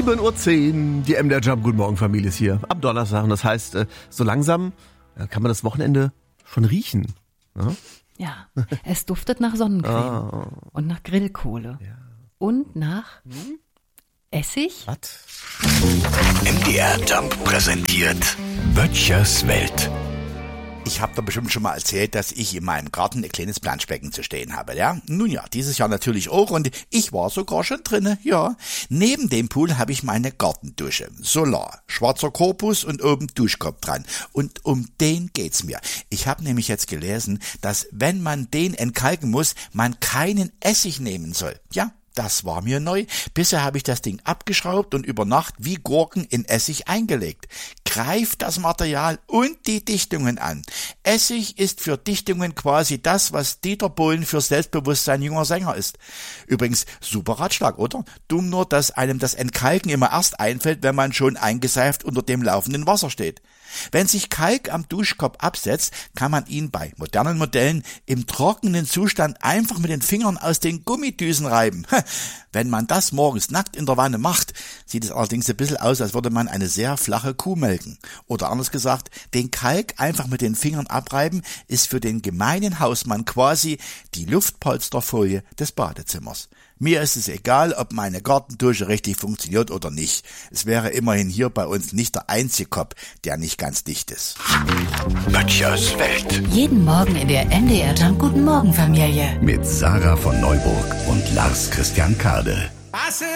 7:10 Uhr, die MDR Jump Guten Morgen Familie ist hier am Donnerstag. Und das heißt, so langsam kann man das Wochenende schon riechen. Ja, ja, es duftet nach Sonnencreme und nach Grillkohle und nach Essig. Was? MDR Jump präsentiert Böttchers Welt. Ich habe da bestimmt schon mal erzählt, dass ich in meinem Garten ein kleines Planschbecken zu stehen habe, ja? Nun ja, dieses Jahr natürlich auch und ich war sogar schon drinne, ja. Neben dem Pool habe ich meine Gartendusche. Solar, schwarzer Korpus und oben Duschkopf dran. Und um den geht's mir. Ich habe nämlich jetzt gelesen, dass wenn man den entkalken muss, man keinen Essig nehmen soll. Ja, das war mir neu. Bisher habe ich das Ding abgeschraubt und über Nacht wie Gurken in Essig eingelegt. Greift das Material und die Dichtungen an. Essig ist für Dichtungen quasi das, was Dieter Bohlen für Selbstbewusstsein junger Sänger ist. Übrigens, super Ratschlag, oder? Dumm nur, dass einem das Entkalken immer erst einfällt, wenn man schon eingeseift unter dem laufenden Wasser steht. Wenn sich Kalk am Duschkopf absetzt, kann man ihn bei modernen Modellen im trockenen Zustand einfach mit den Fingern aus den Gummidüsen reiben. Wenn man das morgens nackt in der Wanne macht, sieht es allerdings ein bisschen aus, als würde man eine sehr flache Kuh melken. Oder anders gesagt, den Kalk einfach mit den Fingern abreiben, ist für den gemeinen Hausmann quasi die Luftpolsterfolie des Badezimmers. Mir ist es egal, ob meine Gartendusche richtig funktioniert oder nicht. Es wäre immerhin hier bei uns nicht der einzige Kopf, der nicht ganz dicht ist. Böttchers Welt. Jeden Morgen in der MDR Jump Guten Morgen Familie. Mit Sarah von Neuburg und Lars Christian Kade.